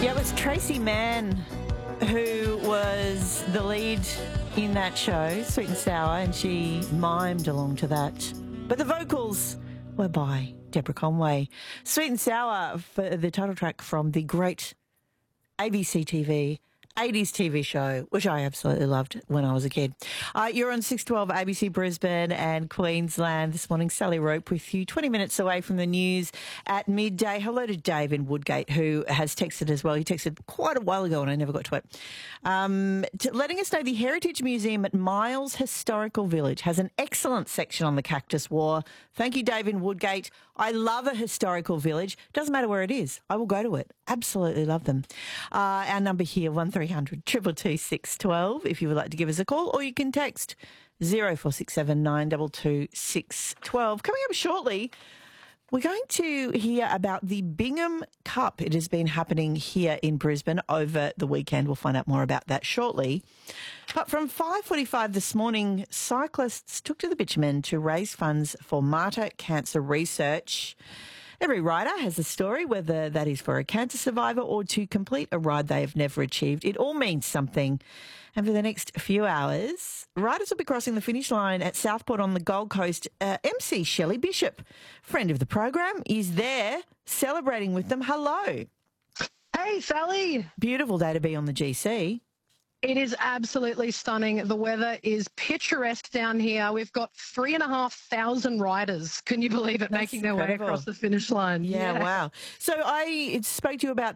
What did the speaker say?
Yeah, it was Tracy Mann who was the lead in that show, Sweet and Sour, and she mimed along to that. But the vocals were by Deborah Conway. Sweet and Sour for the title track from the great ABC TV 80s TV show, which I absolutely loved when I was a kid. You're on 612 ABC Brisbane and Queensland this morning. Sally Rope with you, 20 minutes away from the news at midday. Hello to Dave in Woodgate, who has texted as well. He texted quite a while ago and I never got to it. Letting us know the Heritage Museum at Miles Historical Village has an excellent section on the Cactus War. Thank you, Dave in Woodgate. I love a historical village. Doesn't matter where it is. I will go to it. Absolutely love them. Our number here, 1300 222 612, if you would like to give us a call, or you can text 0467 922 612. Coming up shortly, we're going to hear about the Bingham Cup. It has been happening here in Brisbane over the weekend. We'll find out more about that shortly. But from 5:45 this morning, cyclists took to the bitumen to raise funds for Mater Cancer Research. Every rider has a story, whether that is for a cancer survivor or to complete a ride they have never achieved. It all means something. And for the next few hours, riders will be crossing the finish line at Southport on the Gold Coast. MC Shelley Bishop, friend of the program, is there celebrating with them. Hello. Hey, Sally. Beautiful day to be on the GC. It is absolutely stunning. The weather is picturesque down here. We've got 3,500 riders. Can you believe it? That's making their way incredible. across the finish line? Yeah, wow. So I spoke to you about